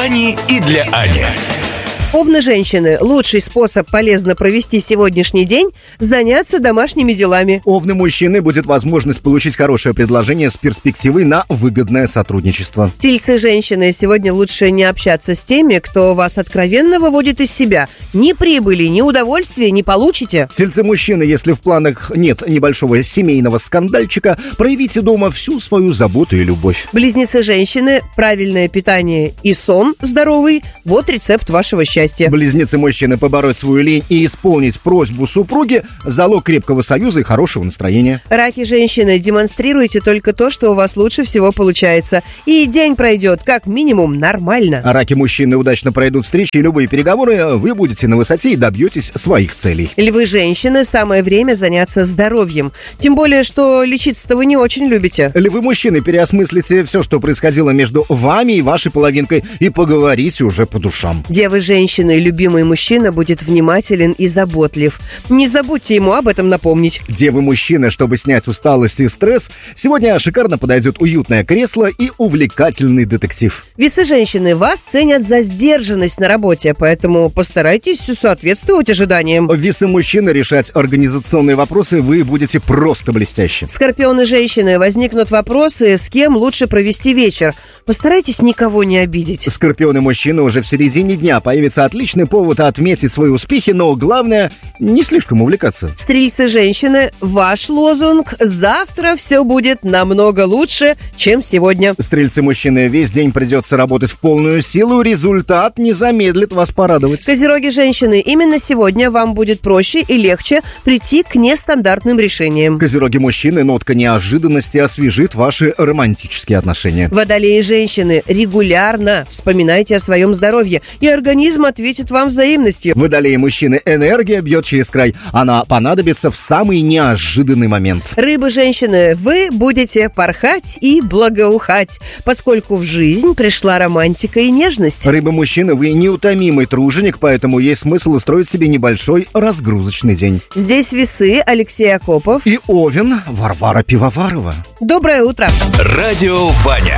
Вани и для Ани. Овны женщины, лучший способ полезно провести сегодняшний день – заняться домашними делами. Овны мужчины будет возможность получить хорошее предложение с перспективой на выгодное сотрудничество. Тельцы женщины, сегодня лучше не общаться с теми, кто вас откровенно выводит из себя. Ни прибыли, ни удовольствия не получите. Тельцы мужчины, если в планах нет небольшого семейного скандальчика, проявите дома всю свою заботу и любовь. Близнецы женщины, правильное питание и сон здоровый – вот рецепт вашего счастья. Близнецы мужчины, побороть свою лень и исполнить просьбу супруги – залог крепкого союза и хорошего настроения. Раки женщины, демонстрируйте только то, что у вас лучше всего получается. И день пройдет как минимум нормально. Раки мужчины, удачно пройдут встречи и любые переговоры, вы будете на высоте и добьетесь своих целей. Львы женщины, самое время заняться здоровьем. Тем более, что лечиться-то вы не очень любите. Львы мужчины, переосмыслите все, что происходило между вами и вашей половинкой, и поговорите уже по душам. Девы женщины, любимый мужчина будет внимателен и заботлив. Не забудьте ему об этом напомнить. Девы мужчины, чтобы снять усталость и стресс, сегодня шикарно подойдет уютное кресло и увлекательный детектив. Весы женщины, вас ценят за сдержанность на работе, поэтому постарайтесь соответствовать ожиданиям. Весы мужчины, решать организационные вопросы вы будете просто блестяще. Скорпионы женщины, возникнут вопросы, с кем лучше провести вечер. Постарайтесь никого не обидеть. Скорпионы мужчины, уже в середине дня появится отличный повод отметить свои успехи, но главное не слишком увлекаться. Стрельцы женщины, ваш лозунг «Завтра все будет намного лучше, чем сегодня». Стрельцы мужчины, весь день придется работать в полную силу, результат не замедлит вас порадовать. Козероги женщины, именно сегодня вам будет проще и легче прийти к нестандартным решениям. Козероги мужчины, нотка неожиданности освежит ваши романтические отношения. Водолеи женщины, регулярно вспоминайте о своем здоровье, и организм ответит вам взаимностью. Водолеи мужчины, энергия бьет через край. Она понадобится в самый неожиданный момент. Рыбы женщины, вы будете порхать и благоухать, поскольку в жизнь пришла романтика и нежность. Рыбы мужчины, вы неутомимый труженик, поэтому есть смысл устроить себе небольшой разгрузочный день. Здесь весы, Алексей Акопов и Овен, Варвара Пивоварова. Доброе утро. Радио Ваня.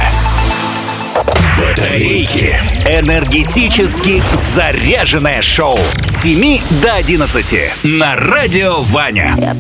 Батарейки. Энергетически заряженное шоу с 7 до 11 на Радио Ваня.